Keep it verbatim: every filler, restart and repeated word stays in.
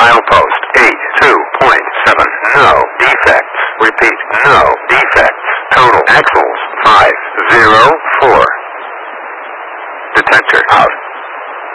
Milepost eighty-two point seven. No defects. Repeat, no defects. Total axle